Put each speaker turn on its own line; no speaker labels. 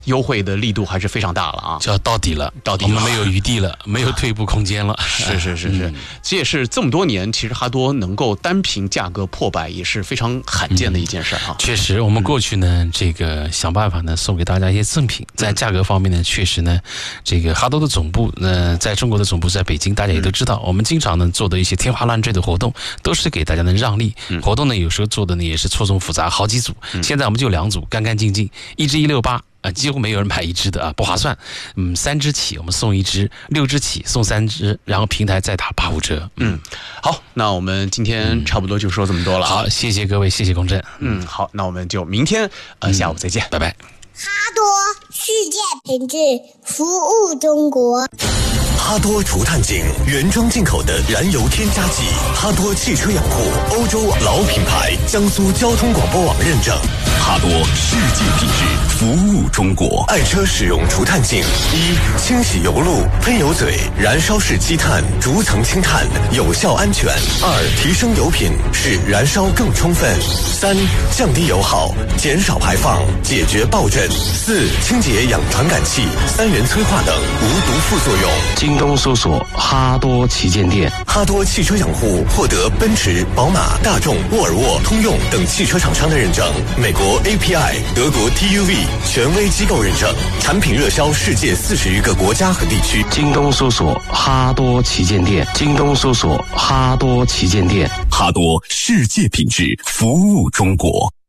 优惠的力度还是非常大了啊，
就要到底了，我们没有余地了，没有退步空间了。
是，这也是这么多年，其实哈多能够单凭价格破百，也是非常罕见的一件事哈。
确实，我们过去呢，这个想办法呢，送给大家一些赠品，在价格方面呢，确实呢，这个哈多的总部，在中国的总部在北京，大家也都知道，我们经常呢做的一些天花乱坠的活动，都是给大家的让利。活动呢，有时候做的呢也是错综复杂，好几组。现在我们就2组，干干净净，一支168。几乎没有人买一支的啊，不划算。3支起我们送1支，6支起送3支，然后平台再打85折。
好，那我们今天差不多就说这么多了。
好，谢谢各位，谢谢龚震。
好，那我们就明天下午再见，拜拜。
哈多世界品质，服务中国。
哈多除碳井原装进口的燃油添加剂，哈多汽车养护欧洲老品牌，江苏交通广播网认证。哈多世界品质，服务中国。爱车使用除碳井：一、清洗油路、喷油嘴、燃烧式积碳，逐层清碳，有效安全；二、提升油品，使燃烧更充分；三、降低油耗，减少排放，解决爆震；四、清洁氧传感器、3元催化等无毒副作用。
京东搜索哈多旗舰店。
哈多汽车养护获得奔驰、宝马、大众、沃尔沃、通用等汽车厂商的认证，美国 API、德国 TUV 权威机构认证，产品热销世界40余个国家和地区。
京东搜索哈多旗舰店。京东搜索哈多旗舰店。
哈多世界品质，服务中国。